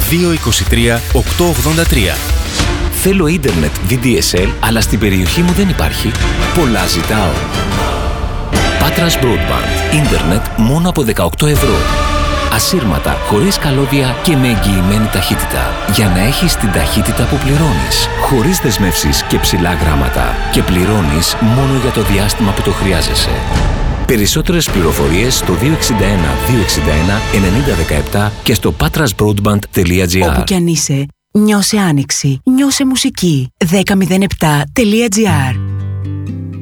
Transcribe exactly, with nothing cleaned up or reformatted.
δύο δύο τρία οκτώ ογδόντα τρία. Θέλω ίντερνετ βι ντι ες ελ, αλλά στην περιοχή μου δεν υπάρχει. Πολλά ζητάω. Patras Broadband. Ίντερνετ μόνο από δεκαοκτώ ευρώ. Ασύρματα, χωρίς καλώδια και με εγγυημένη ταχύτητα. Για να έχεις την ταχύτητα που πληρώνεις. Χωρίς δεσμεύσεις και ψηλά γράμματα. Και πληρώνεις μόνο για το διάστημα που το χρειάζεσαι. Περισσότερες πληροφορίες στο δύο έξι ένα δύο έξι ένα ενενήντα δεκαεπτά και στο patrasbroadband τελεία τζι άρ. Όπου κι αν είσαι, νιώσε άνοιξη, νιώσε μουσική. δέκα μηδέν επτά τελεία τζι άρ.